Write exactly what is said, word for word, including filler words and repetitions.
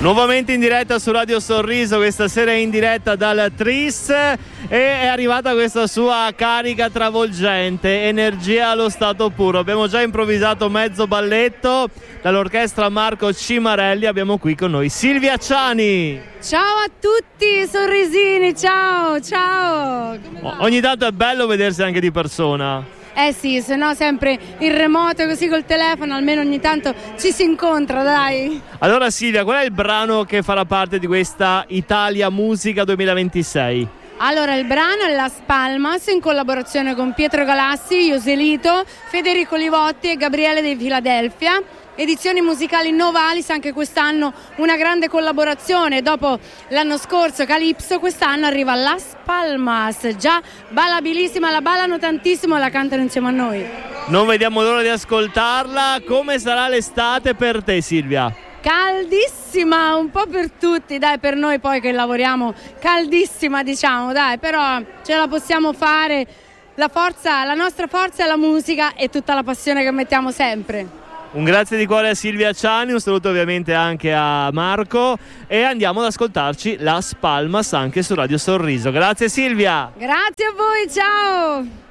Nuovamente in diretta su Radio Sorriso, questa sera in diretta dal Tris, e è arrivata questa sua carica travolgente, energia allo stato puro. Abbiamo già improvvisato mezzo balletto dall'orchestra Marco Cimarelli. Abbiamo qui con noi Silvia Ciani. Ciao a tutti sorrisini, ciao, ciao. O- ogni tanto è bello vedersi anche di persona. Eh sì, se no sempre in remoto così col telefono, almeno ogni tanto ci si incontra, dai. Allora Silvia, qual è il brano che farà parte di questa Italia Musica duemilaventisei? Allora, il brano è Las Palmas in collaborazione con Pietro Galassi, Ioselito, Federico Livotti e Gabriele di Filadelfia. Edizioni musicali Novalis, anche quest'anno una grande collaborazione. Dopo l'anno scorso Calypso, quest'anno arriva Las Palmas, già ballabilissima, la ballano tantissimo e la cantano insieme a noi. Non vediamo l'ora di ascoltarla. Come sarà l'estate per te, Silvia? Caldissima, un po' per tutti, dai, per noi poi che lavoriamo caldissima, diciamo, dai, però ce la possiamo fare. La forza, la nostra forza è la musica e tutta la passione che mettiamo sempre. Un grazie di cuore a Silvia Ciani, un saluto ovviamente anche a Marco, e andiamo ad ascoltarci Las Palmas anche su Radio Sorriso. Grazie Silvia! Grazie a voi, ciao!